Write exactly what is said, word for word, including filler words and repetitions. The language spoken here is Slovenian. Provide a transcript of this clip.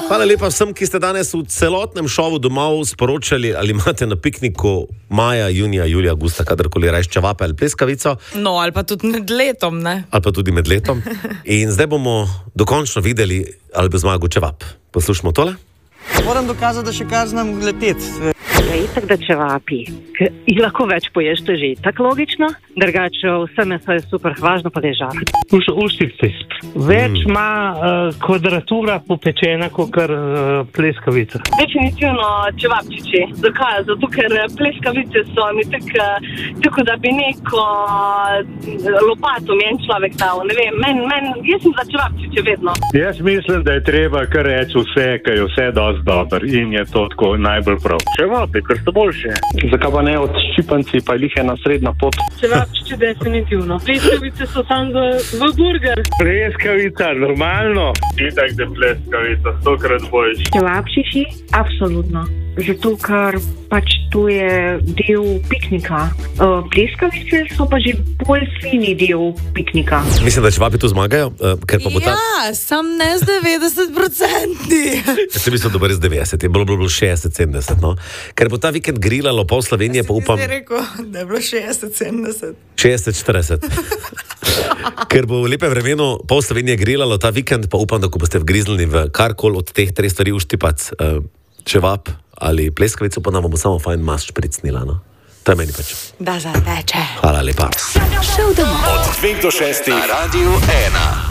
Hvala lepa vsem, ki ste danes v celotnem šovu domov sporočali, ali imate na pikniku maja, junija, julija, augusta, kadarkoli rajš čevape ali pleskavico. No, ali pa tudi med letom, ne? Ali pa tudi med letom. In zdaj bomo dokončno videli, ali bo zmagal čevap. Poslušamo tole. Moram dokazati, da še kar znam leteti. Ja, itak da čevapi, ker jih lahko več poješ, to je že tako logično, drugače vse meso je super hvažno, pa je žar. Uštice. Več ima mm. uh, kvadratura popečena, kot kar uh, pleskavica. Definitivno čevapčiči. Zakaj? Zato, ker pleskavice so mi tako, tako da bi neko lopato meni človek dal. Ne vem, men, men, jaz sem za čevapčiče vedno. Jaz mislim, da je treba kar reči vse, ker je vse dosti dober in je to tako najbolj prav. Čevapi, ker so boljše. Zakaj pa ne od ščipanci, pa jih je na srednja pot? Čevapčiči definitivno. Pleskavice so tam v, v burger. Pleskavica, normalno. Itak da pleskavica, stokrat boljši. Čevapčiči? Absolutno. Zato, ker pač to je del piknika. Uh, pleskavice so pa že bolj fini del piknika. Mislim, da čevapi tu zmagajo, uh, ker pa bo ta... Ja, sam ne z devetdeset procenti. Jaz sem mislil, da bo res devetdeset, je bilo, bilo šestdeset sedemdeset, no. Ker bo ta vikend grilalo pol Slovenije, pa upam... Jaz sem rekel, da je bilo šestdeset sedemdeset. šestdeset štirideset. Ker bo v lepem vremenu pol Slovenije grilalo ta vikend, pa upam, da ko boste vgriznili v karkoli od teh treh stvari uštipac, uh, čevap ali pleskavico, pa nam bomo samo fajn mas špricnila, no. To je meni pač. Da zateče. Hvala lepa. Od dveh do šestih na Radiu ena.